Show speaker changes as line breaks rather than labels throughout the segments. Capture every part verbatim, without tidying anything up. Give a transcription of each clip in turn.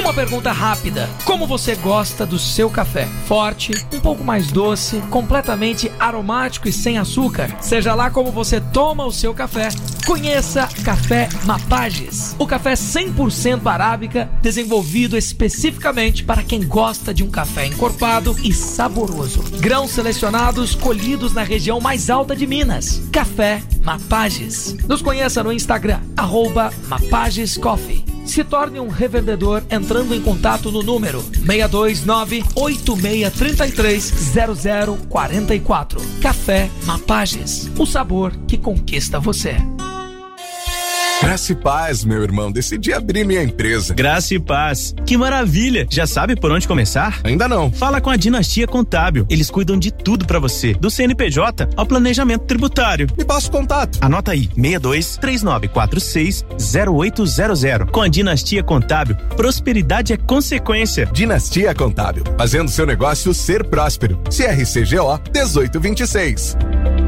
Uma pergunta rápida: como você gosta do seu café? Forte, um pouco mais doce, completamente aromático e sem açúcar? Seja lá como você toma o seu café, conheça Café Mapages. O café cem por cento arábica, desenvolvido especificamente para quem gosta de um café encorpado e saboroso. Grãos selecionados colhidos na região mais alta de Minas. Café Mapages. Nos conheça no Instagram, arroba Mapages Coffee. Se torne um revendedor entrando em contato no número seis dois nove, oito seis três três, zero zero quatro quatro. Café Mapages, o sabor que conquista você.
Graça e paz, meu irmão. Decidi abrir minha empresa.
Graça e paz. Que maravilha. Já sabe por onde começar?
Ainda não.
Fala com a Dinastia Contábil. Eles cuidam de tudo pra você, do C N P J ao planejamento tributário.
Me passa o contato.
Anota aí, seis dois três nove quatro seis zero oito zero zero. Com a Dinastia Contábil, prosperidade é consequência.
Dinastia Contábil, fazendo seu negócio ser próspero. C R C G O dezoito vinte e seis.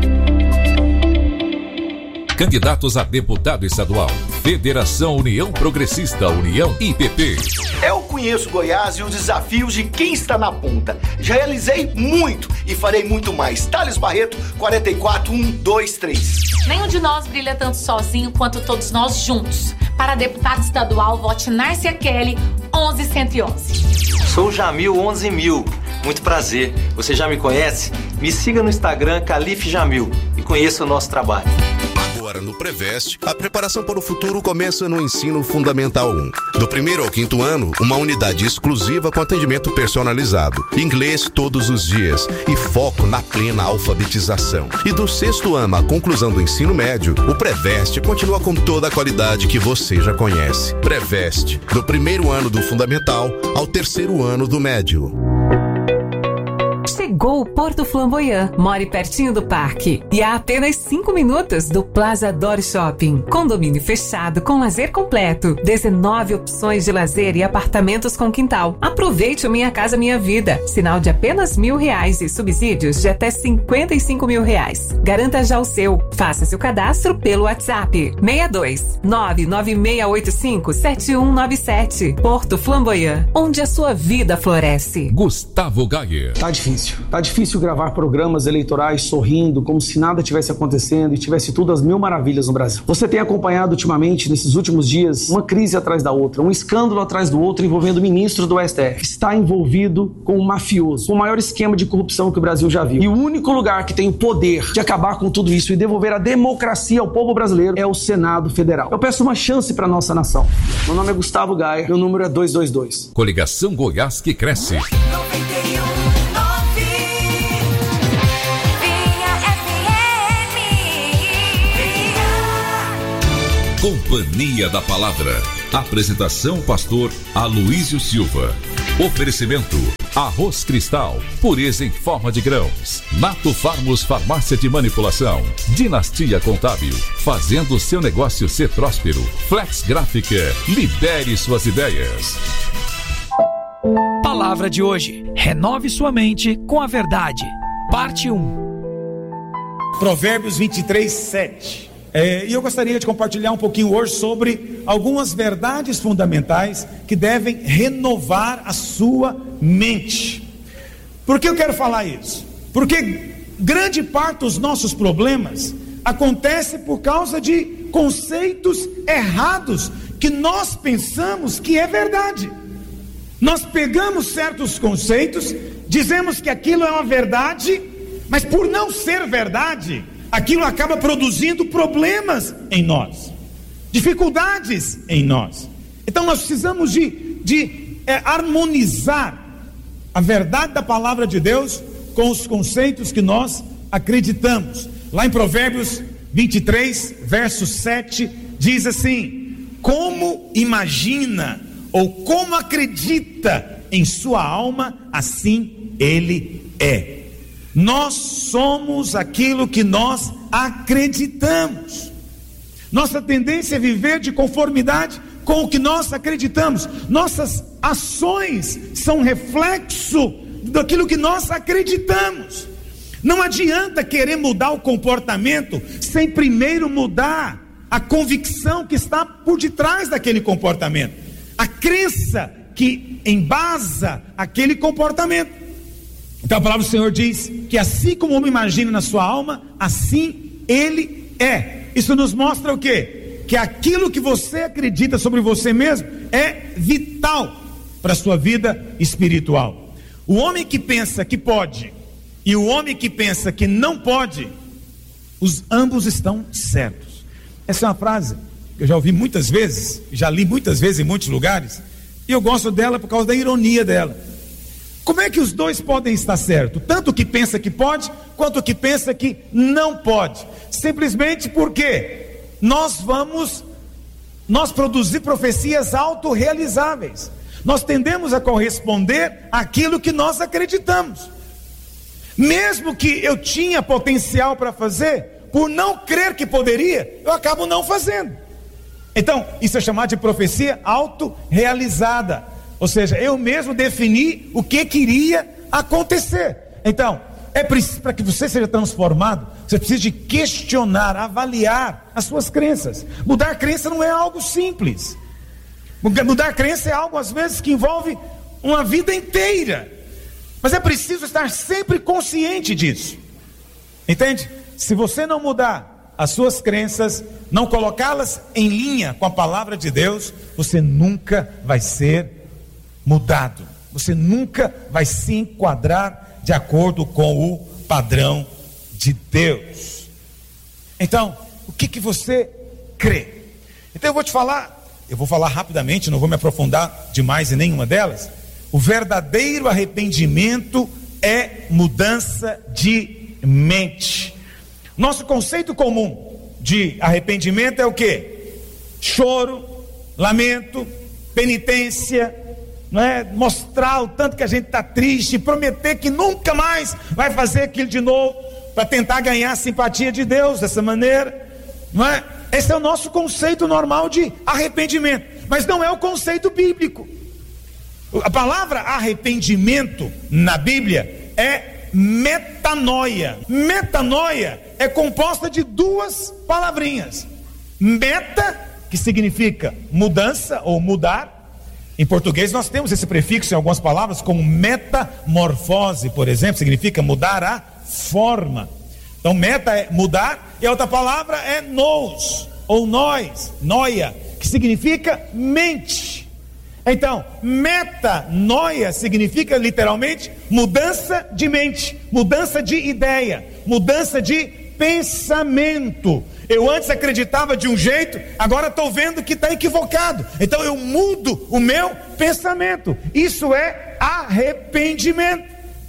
Candidatos a deputado estadual. Federação União Progressista, União I P P.
Eu conheço Goiás e os desafios de quem está na ponta. Já realizei muito e farei muito mais. Thales Barreto, quatro quatro um dois três.
Nenhum de nós brilha tanto sozinho quanto todos nós juntos. Para deputado estadual, vote Nárcia Kelly, onze cento e onze.
Sou Jamil onze mil. Muito prazer. Você já me conhece? Me siga no Instagram, Calife Jamil, e conheça o nosso trabalho.
Agora no Preveste, a preparação para o futuro começa no Ensino Fundamental um. Do primeiro ao quinto ano, uma unidade exclusiva com atendimento personalizado, inglês todos os dias e foco na plena alfabetização. E do sexto ano à conclusão do ensino médio, o Preveste continua com toda a qualidade que você já conhece. Preveste, do primeiro ano do Fundamental ao terceiro ano do médio.
Chegou o Porto Flamboyant. More pertinho do parque e a apenas cinco minutos do Plaza Dor Shopping. Condomínio fechado com lazer completo. dezenove opções de lazer e apartamentos com quintal. Aproveite o Minha Casa Minha Vida. Sinal de apenas mil reais e subsídios de até cinquenta e cinco mil reais. Garanta já o seu. Faça seu cadastro pelo WhatsApp. seis dois nove nove seis oito cinco sete um nove sete. Porto Flamboyant, onde a sua vida floresce.
Gustavo Gayer.
Tá difícil. Tá difícil gravar programas eleitorais sorrindo, como se nada tivesse acontecendo e tivesse tudo às mil maravilhas no Brasil. Você tem acompanhado ultimamente, nesses últimos dias, uma crise atrás da outra, um escândalo atrás do outro envolvendo ministros do S T F. Está envolvido com um mafioso, com o maior esquema de corrupção que o Brasil já viu. E o único lugar que tem o poder de acabar com tudo isso e devolver a democracia ao povo brasileiro é o Senado Federal. Eu peço uma chance para nossa nação. Meu nome é Gustavo Gayer, meu número é duzentos e vinte e dois.
Coligação Goiás que cresce. Companhia da Palavra. Apresentação pastor Aloísio Silva. Oferecimento Arroz Cristal, pureza em forma de grãos. Nato Farmos Farmácia de Manipulação. Dinastia Contábil, fazendo seu negócio ser próspero. Flex Gráfica, libere suas ideias.
Palavra de hoje: renove sua mente com a verdade. Parte um.
Provérbios vinte e três, sete. É, e eu gostaria de compartilhar um pouquinho hoje sobre algumas verdades fundamentais que devem renovar a sua mente. Por que eu quero falar isso? Porque grande parte dos nossos problemas acontece por causa de conceitos errados que nós pensamos que é verdade. Nós pegamos certos conceitos, dizemos que aquilo é uma verdade, mas por não ser verdade, aquilo acaba produzindo problemas em nós, dificuldades em nós. Então nós precisamos de, de é, harmonizar a verdade da palavra de Deus com os conceitos que nós acreditamos. Lá em Provérbios vinte e três, verso sete, diz assim: como imagina ou como acredita em sua alma, assim ele é. Nós somos aquilo que nós acreditamos. Nossa tendência é viver de conformidade com o que nós acreditamos. Nossas ações são reflexo daquilo que nós acreditamos. Não adianta querer mudar o comportamento sem primeiro mudar a convicção que está por detrás daquele comportamento. A crença que embasa aquele comportamento. Então a palavra do Senhor diz que assim como o homem imagina na sua alma, assim ele é. Isso nos mostra o quê? Que aquilo que você acredita sobre você mesmo é vital para a sua vida espiritual. O homem que pensa que pode e o homem que pensa que não pode, os ambos estão certos. Essa é uma frase que eu já ouvi muitas vezes, já li muitas vezes em muitos lugares, e eu gosto dela por causa da ironia dela. Como é que os dois podem estar certos? Tanto o que pensa que pode, quanto o que pensa que não pode. Simplesmente porque nós vamos, nós produzir profecias autorrealizáveis. Nós tendemos a corresponder àquilo que nós acreditamos. Mesmo que eu tinha potencial para fazer, por não crer que poderia, eu acabo não fazendo. Então, isso é chamado de profecia autorrealizada. Ou seja, eu mesmo defini o que queria acontecer. Então, é preciso, para que você seja transformado, você precisa de questionar, avaliar as suas crenças. Mudar crença não é algo simples. Mudar crença é algo, às vezes, que envolve uma vida inteira. Mas é preciso estar sempre consciente disso. Entende? Se você não mudar as suas crenças, não colocá-las em linha com a palavra de Deus, você nunca vai ser mudado. Você nunca vai se enquadrar de acordo com o padrão de Deus. Então, o que que você crê? Então eu vou te falar, eu vou falar rapidamente, não vou me aprofundar demais em nenhuma delas. O verdadeiro arrependimento é mudança de mente. Nosso conceito comum de arrependimento é o quê? Choro, lamento, penitência, não é? Mostrar o tanto que a gente está triste, prometer que nunca mais vai fazer aquilo de novo, para tentar ganhar a simpatia de Deus dessa maneira, não é? Esse é o nosso conceito normal de arrependimento, mas não é o conceito bíblico. A palavra arrependimento na Bíblia é metanoia. Metanoia é composta de duas palavrinhas. Meta, que significa mudança ou mudar. Em português nós temos esse prefixo em algumas palavras, como metamorfose, por exemplo, significa mudar a forma. Então meta é mudar, e a outra palavra é nous, ou nós, noia, que significa mente. Então, metanoia significa literalmente mudança de mente, mudança de ideia, mudança de pensamento. Eu antes acreditava de um jeito, agora estou vendo que está equivocado. Então eu mudo o meu pensamento. Isso é arrependimento.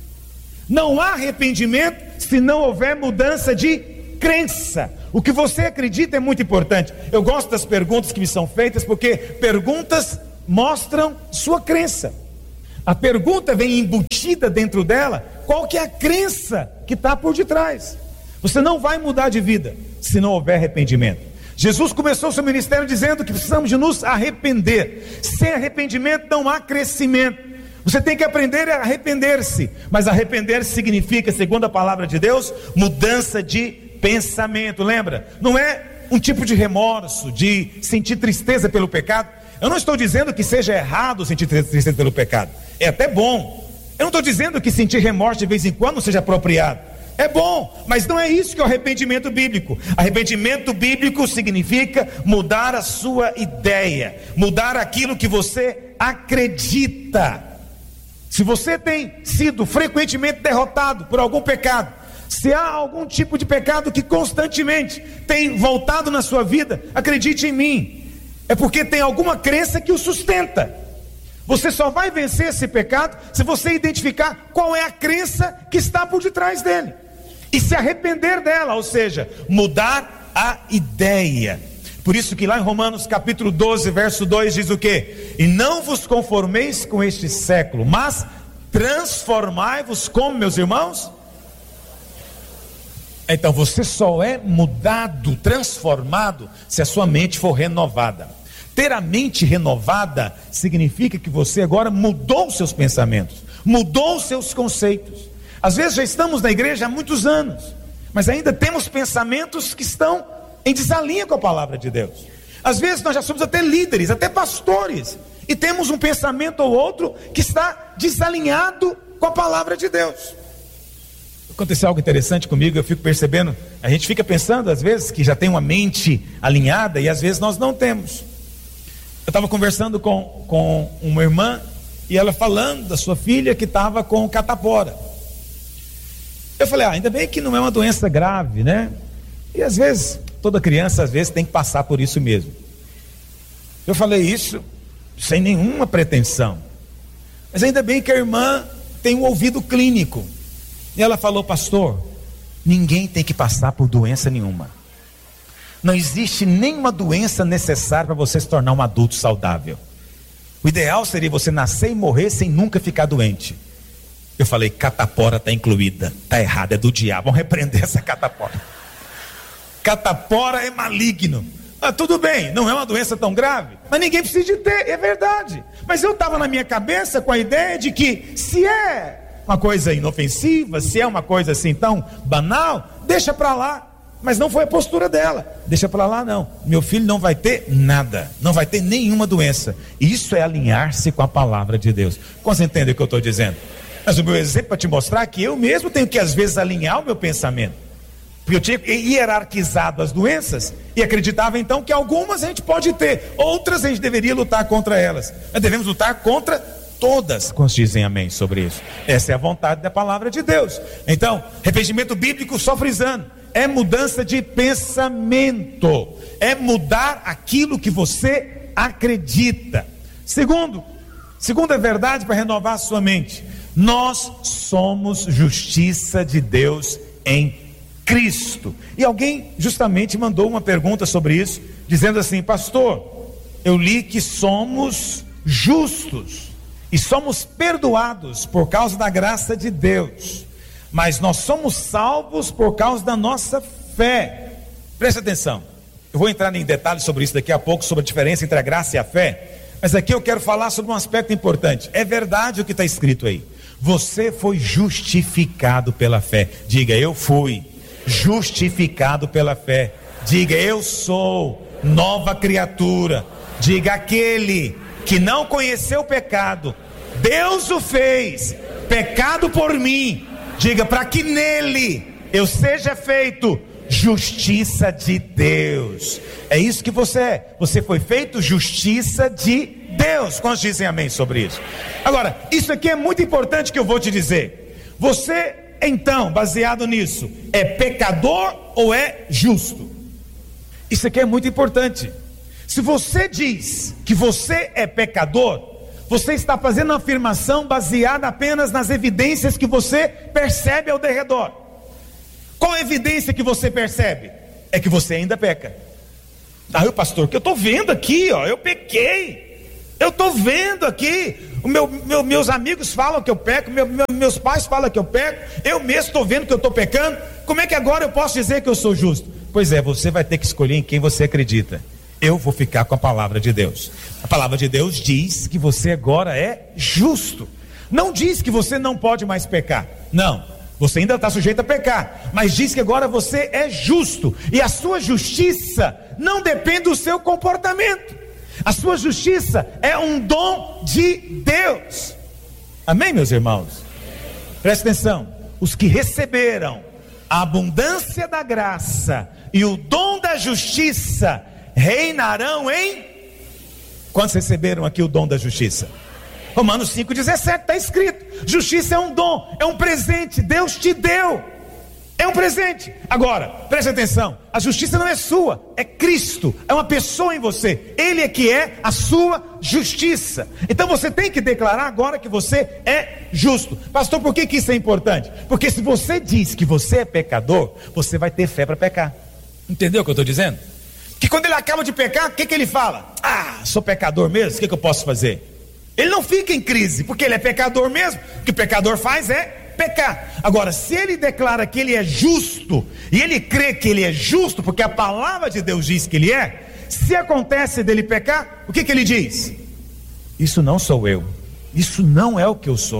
Não há arrependimento se não houver mudança de crença. O que você acredita é muito importante. Eu gosto das perguntas que me são feitas, porque perguntas mostram sua crença. A pergunta vem embutida dentro dela, qual que é a crença que está por detrás. Você não vai mudar de vida se não houver arrependimento. Jesus começou seu ministério dizendo que precisamos de nos arrepender. Sem arrependimento não há crescimento. Você tem que aprender a arrepender-se. Mas arrepender-se significa, segundo a palavra de Deus, mudança de pensamento. Lembra? Não é um tipo de remorso, de sentir tristeza pelo pecado. Eu não estou dizendo que seja errado sentir tristeza pelo pecado. É até bom. Eu não estou dizendo que sentir remorso de vez em quando seja apropriado. É bom, mas não é isso que é o arrependimento bíblico. Arrependimento bíblico significa mudar a sua ideia, mudar aquilo que você acredita. Se você tem sido frequentemente derrotado por algum pecado, se há algum tipo de pecado que constantemente tem voltado na sua vida, acredite em mim, é porque tem alguma crença que o sustenta. Você só vai vencer esse pecado se você identificar qual é a crença que está por detrás dele e se arrepender dela, ou seja, mudar a ideia. Por isso que lá em Romanos capítulo doze, verso dois diz o quê? E não vos conformeis com este século, mas transformai-vos como, meus irmãos? Então você só é mudado, transformado, se a sua mente for renovada. Ter a mente renovada significa que você agora mudou os seus pensamentos, mudou os seus conceitos. Às vezes já estamos na igreja há muitos anos, mas ainda temos pensamentos que estão em desalinho com a palavra de Deus. Às vezes nós já somos até líderes, até pastores, e temos um pensamento ou outro que está desalinhado com a palavra de Deus. Aconteceu algo interessante comigo, eu fico percebendo, a gente fica pensando às vezes que já tem uma mente alinhada e às vezes nós não temos. Eu estava conversando com, com uma irmã e ela falando da sua filha que estava com catapora. Eu falei, ah, ainda bem que não é uma doença grave, né? E às vezes, toda criança às vezes tem que passar por isso mesmo. Eu falei isso sem nenhuma pretensão, mas ainda bem que a irmã tem um ouvido clínico. E ela falou, pastor, ninguém tem que passar por doença nenhuma. Não existe nenhuma doença necessária para você se tornar um adulto saudável. O ideal seria você nascer e morrer sem nunca ficar doente. Eu falei, catapora está incluída. Está errado, é do diabo. Vamos repreender essa catapora. Catapora é maligno. Ah, tudo bem, não é uma doença tão grave, mas ninguém precisa de ter, é verdade. Mas eu estava na minha cabeça com a ideia de que se é uma coisa inofensiva, se é uma coisa assim tão banal, deixa para lá. Mas não foi a postura dela. Deixa para lá não. Meu filho não vai ter nada, não vai ter nenhuma doença. Isso é alinhar-se com a palavra de Deus. Você entende o que eu estou dizendo? Mas o meu exemplo é para te mostrar que eu mesmo tenho que às vezes alinhar o meu pensamento. Porque eu tinha hierarquizado as doenças e acreditava então que algumas a gente pode ter, outras a gente deveria lutar contra elas. Mas devemos lutar contra todas. Quantos dizem amém sobre isso? Essa é a vontade da palavra de Deus. Então, arrependimento bíblico, só frisando, é mudança de pensamento, é mudar aquilo que você acredita. Segundo, segunda verdade para renovar a sua mente: nós somos justiça de Deus em Cristo. E alguém justamente mandou uma pergunta sobre isso, dizendo assim: pastor, eu li que somos justos e somos perdoados por causa da graça de Deus, mas nós somos salvos por causa da nossa fé. Preste atenção, eu vou entrar em detalhes sobre isso daqui a pouco, sobre a diferença entre a graça e a fé, mas aqui eu quero falar sobre um aspecto importante. É verdade o que está escrito aí, você foi justificado pela fé. Diga, eu fui justificado pela fé. Diga, eu sou nova criatura. Diga, aquele que não conheceu o pecado, Deus o fez pecado por mim. Diga, para que nele eu seja feito justiça de Deus. É isso que você é. Você foi feito justiça de Deus. Quantos dizem amém sobre isso? Agora, isso aqui é muito importante que eu vou te dizer. Você, então, baseado nisso, é pecador ou é justo? Isso aqui é muito importante. Se você diz que você é pecador, você está fazendo uma afirmação baseada apenas nas evidências que você percebe ao derredor. Qual a evidência que você percebe? É que você ainda peca. Ah, eu pastor, que eu estou vendo aqui, ó, eu pequei. Eu estou vendo aqui. O meu, meu, meus amigos falam que eu peco, meu, meu, meus pais falam que eu peco. Eu mesmo estou vendo que eu estou pecando. Como é que agora eu posso dizer que eu sou justo? Pois é, você vai ter que escolher em quem você acredita. Eu vou ficar com a palavra de Deus. A palavra de Deus diz que você agora é justo. Não diz que você não pode mais pecar. Não, você ainda está sujeito a pecar, mas diz que agora você é justo. E a sua justiça não depende do seu comportamento. A sua justiça é um dom de Deus. Amém, meus irmãos? Presta atenção. Os que receberam a abundância da graça e o dom da justiça reinarão em... Quantos receberam aqui o dom da justiça? Romanos cinco, dezessete está escrito: justiça é um dom, é um presente, Deus te deu, é um presente. Agora, preste atenção, a justiça não é sua, é Cristo, é uma pessoa em você, Ele é que é a sua justiça. Então você tem que declarar agora que você é justo. Pastor, por que que isso é importante? Porque se você diz que você é pecador, você vai ter fé para pecar. Entendeu o que eu estou dizendo? Que quando ele acaba de pecar, o que que ele fala? Ah, sou pecador mesmo, o que que eu posso fazer? Ele não fica em crise, porque ele é pecador mesmo. O que o pecador faz é pecar. Agora, se ele declara que ele é justo, e ele crê que ele é justo, porque a palavra de Deus diz que ele é, se acontece dele pecar, o que que ele diz? Isso não sou eu, isso não é o que eu sou.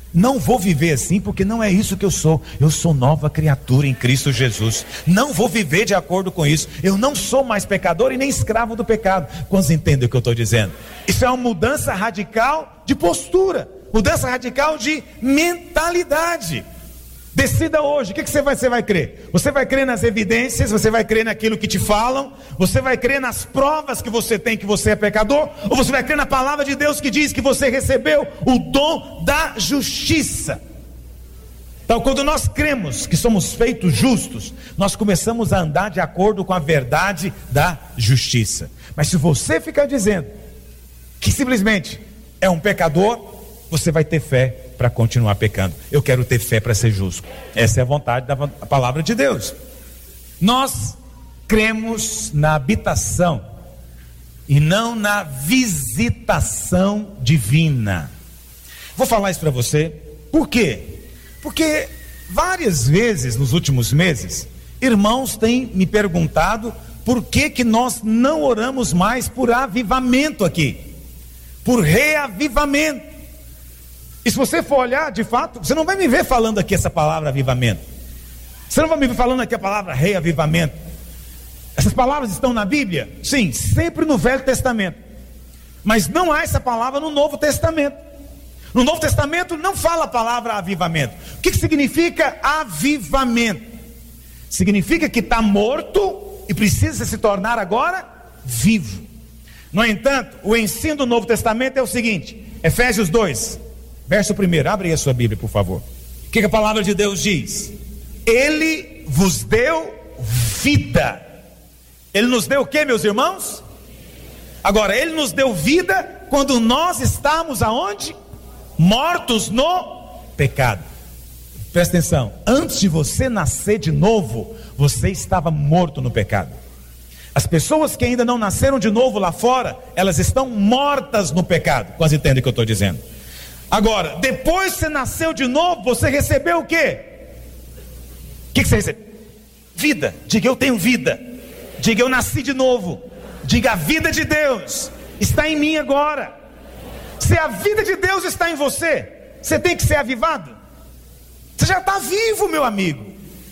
Não vou viver assim, porque não é isso que eu sou. Eu sou nova criatura em Cristo Jesus. Não vou viver de acordo com isso. Eu não sou mais pecador e nem escravo do pecado. Quantos entendem o que eu estou dizendo? Isso é uma mudança radical de postura, mudança radical de mentalidade. Decida hoje, o que, que você, vai, você vai crer? Você vai crer nas evidências, você vai crer naquilo que te falam, você vai crer nas provas que você tem que você é pecador, ou você vai crer na palavra de Deus que diz que você recebeu o dom da justiça? Então, quando nós cremos que somos feitos justos, nós começamos a andar de acordo com a verdade da justiça. Mas se você ficar dizendo que simplesmente é um pecador, você vai ter fé para continuar pecando. Eu quero ter fé para ser justo. Essa é a vontade da palavra de Deus. Nós cremos na habitação e não na visitação divina. Vou falar isso para você. Por quê? Porque várias vezes nos últimos meses, irmãos têm me perguntado por que que nós não oramos mais por avivamento aqui, por reavivamento. E se você for olhar, de fato, você não vai me ver falando aqui essa palavra avivamento. Você não vai me ver falando aqui a palavra reavivamento. Essas palavras estão na Bíblia? Sim, sempre no Velho Testamento. Mas não há essa palavra no Novo Testamento. No Novo Testamento não fala a palavra avivamento. O que, que significa avivamento? Significa que está morto e precisa se tornar agora vivo. No entanto, o ensino do Novo Testamento é o seguinte: Efésios dois, verso primeiro, abre aí a sua Bíblia, por favor. O que, que a palavra de Deus diz? Ele vos deu vida. Ele nos deu o que, meus irmãos? Agora, Ele nos deu vida quando nós estamos aonde? Mortos no pecado. Presta atenção, antes de você nascer de novo, você estava morto no pecado. As pessoas que ainda não nasceram de novo lá fora, elas estão mortas no pecado. Quase entendem o que eu estou dizendo. Agora, depois que você nasceu de novo, você recebeu o quê? O que, que você recebeu? Vida. Diga, eu tenho vida. Diga, eu nasci de novo. Diga, a vida de Deus está em mim agora. Se a vida de Deus está em você, você tem que ser avivado. Você já está vivo, meu amigo.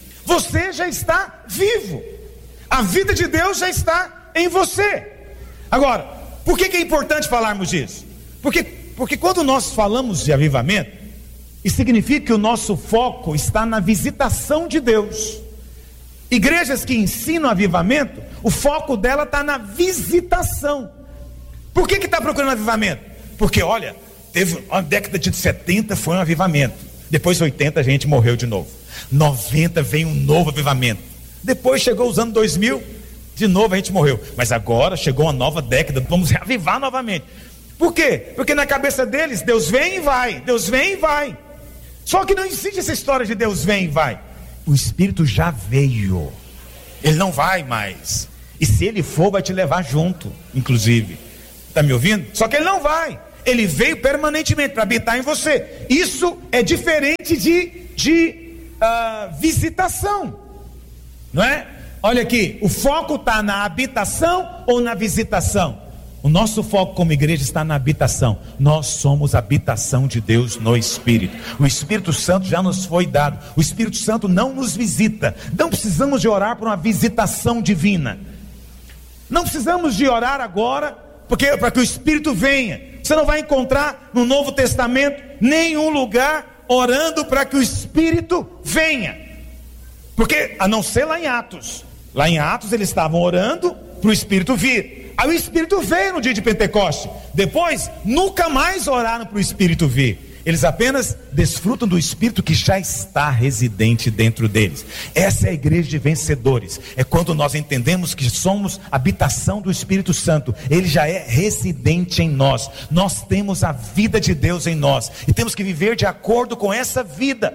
Você já está vivo. A vida de Deus já está em você. Agora, por que, que é importante falarmos disso? Porque, porque quando nós falamos de avivamento, isso significa que o nosso foco está na visitação de Deus. Igrejas que ensinam avivamento, o foco dela está na visitação. Por que que está procurando avivamento? Porque olha, teve uma década de setenta foi um avivamento. Depois oitenta a gente morreu de novo. noventa veio um novo avivamento. Depois chegou os anos dois mil, de novo a gente morreu. Mas agora chegou uma nova década, vamos reavivar novamente. Por quê? Porque na cabeça deles, Deus vem e vai, Deus vem e vai. Só que não existe essa história de Deus vem e vai. O Espírito já veio, Ele não vai mais. E se Ele for, vai te levar junto, inclusive. Está me ouvindo? Só que Ele não vai. Ele veio permanentemente para habitar em você. Isso é diferente de, de uh, visitação, não é? Olha aqui, o foco está na habitação ou na visitação? O nosso foco como igreja está na habitação. Nós somos a habitação de Deus no Espírito. O Espírito Santo já nos foi dado. O Espírito Santo não nos visita. Não precisamos de orar por uma visitação divina. Não precisamos de orar agora porque para que o Espírito venha. Você não vai encontrar no Novo Testamento nenhum lugar orando para que o Espírito venha. Porque, a não ser lá em Atos. Lá em Atos eles estavam orando para o Espírito vir. Aí o Espírito veio no dia de Pentecoste. Depois, nunca mais oraram para o Espírito vir. Eles apenas desfrutam do Espírito que já está residente dentro deles. Essa é a igreja de vencedores. É quando nós entendemos que somos habitação do Espírito Santo. Ele já é residente em nós. Nós temos a vida de Deus em nós. E temos que viver de acordo com essa vida.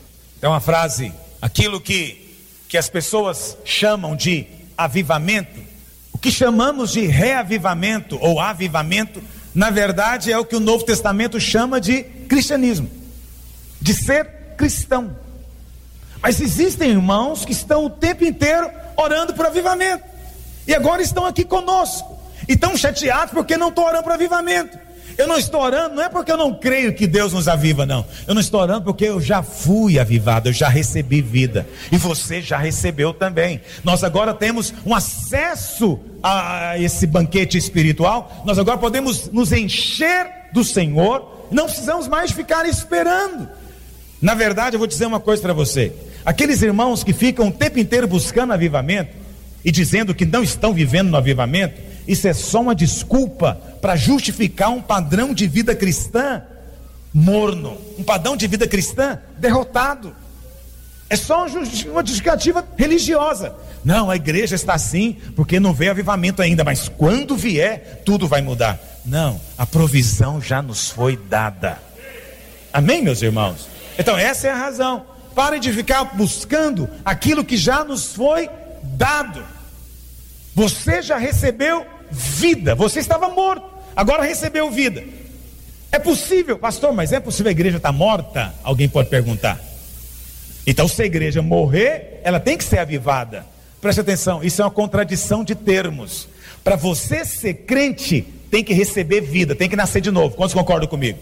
É uma frase, aquilo que, que as pessoas chamam de avivamento. O que chamamos de reavivamento ou avivamento, na verdade é o que o Novo Testamento chama de cristianismo, de ser cristão. Mas existem irmãos que estão o tempo inteiro orando por avivamento, e agora estão aqui conosco, e estão chateados porque não estão orando por avivamento. Eu não estou orando, não é porque eu não creio que Deus nos aviva, não. Eu não estou orando porque eu já fui avivado, eu já recebi vida. E você já recebeu também. Nós agora temos um acesso a esse banquete espiritual. Nós agora podemos nos encher do Senhor. Não precisamos mais ficar esperando. Na verdade, eu vou dizer uma coisa para você. Aqueles irmãos que ficam o tempo inteiro buscando avivamento e dizendo que não estão vivendo no avivamento, isso é só uma desculpa para justificar um padrão de vida cristã morno, um padrão de vida cristã derrotado. É só uma justificativa religiosa. Não, a igreja está assim porque não veio avivamento ainda, mas quando vier, tudo vai mudar. Não, a provisão já nos foi dada. Amém, meus irmãos? Então essa é a razão. Pare de ficar buscando aquilo que já nos foi dado. Você já recebeu vida. Você estava morto, agora recebeu vida. É possível, pastor, mas é possível a igreja estar morta? Alguém pode perguntar. Então, se a igreja morrer, ela tem que ser avivada. Preste atenção, isso é uma contradição de termos. Para você ser crente, tem que receber vida, tem que nascer de novo. Quantos concordam comigo?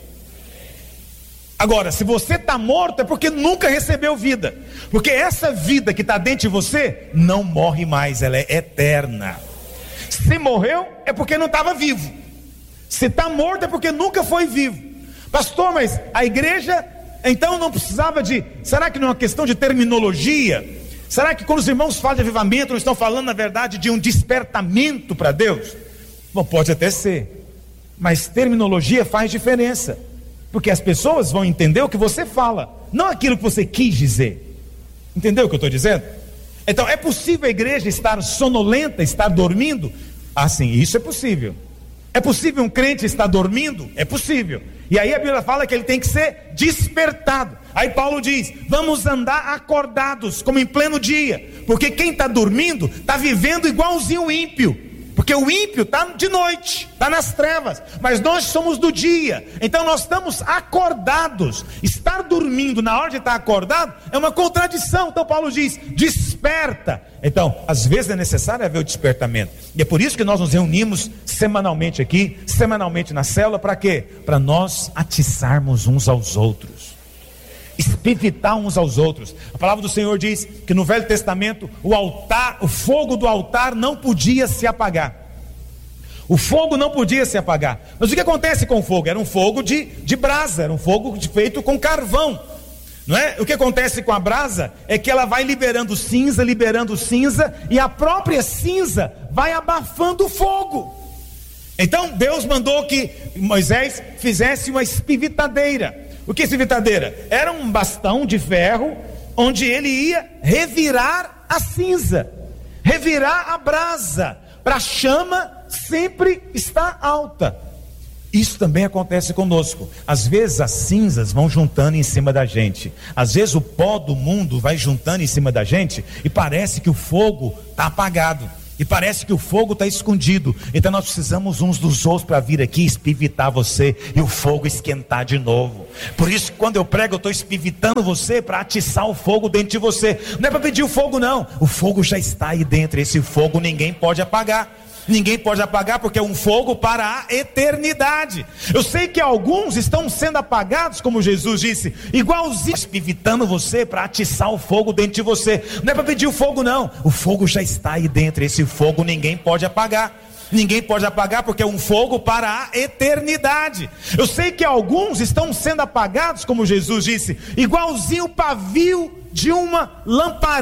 Agora, se você está morto, é porque nunca recebeu vida. Porque essa vida que está dentro de você não morre mais, ela é eterna. Se morreu, é porque não estava vivo. Se está morto, é porque nunca foi vivo. Pastor, mas a igreja, então não precisava de... Será que não é uma questão de terminologia? Será que quando os irmãos falam de avivamento, não estão falando, na verdade, de um despertamento para Deus? Bom, pode até ser. Mas terminologia faz diferença. Porque as pessoas vão entender o que você fala, não aquilo que você quis dizer. Entendeu o que eu estou dizendo? Então, é possível a igreja estar sonolenta, estar dormindo? Ah, sim, isso é possível. É possível um crente estar dormindo? É possível. E aí a Bíblia fala que ele tem que ser despertado. Aí Paulo diz, vamos andar acordados, como em pleno dia. Porque quem está dormindo, está vivendo igualzinho o ímpio. Porque o ímpio está de noite, está nas trevas, mas nós somos do dia, então nós estamos acordados. Estar dormindo na hora de estar acordado é uma contradição. Então Paulo diz, desperta. Então, às vezes é necessário haver o despertamento, e é por isso que nós nos reunimos semanalmente aqui, semanalmente na célula, para quê? Para nós atiçarmos uns aos outros, espivitar uns aos outros. A palavra do Senhor diz que no Velho Testamento o altar, o fogo do altar não podia se apagar. O fogo não podia se apagar. Mas o que acontece com o fogo? Era um fogo de, de brasa, era um fogo de, feito com carvão, não é? O que acontece com a brasa é que ela vai liberando cinza, liberando cinza, e a própria cinza vai abafando o fogo. Então Deus mandou que Moisés fizesse uma espivitadeira. O que é espivitadeira? Era um bastão de ferro, onde ele ia revirar a cinza, revirar a brasa, para a chama sempre estar alta. Isso também acontece conosco. Às vezes as cinzas vão juntando em cima da gente, às vezes o pó do mundo vai juntando em cima da gente, e parece que o fogo está apagado, e parece que o fogo está escondido. Então nós precisamos uns dos outros para vir aqui espivitar você e o fogo esquentar de novo. Por isso que quando eu prego, eu estou espivitando você para atiçar o fogo dentro de você. Não é para pedir o fogo, não. O fogo já está aí dentro. Esse fogo ninguém pode apagar. Ninguém pode apagar, porque é um fogo para a eternidade. Eu sei que alguns estão sendo apagados, como Jesus disse, igualzinho, espivitando você para atiçar o fogo dentro de você. Não é para pedir o fogo, não. O fogo já está aí dentro. Esse fogo ninguém pode apagar. Ninguém pode apagar, porque é um fogo para a eternidade. Eu sei que alguns estão sendo apagados, como Jesus disse, igualzinho o pavio de uma lamparina.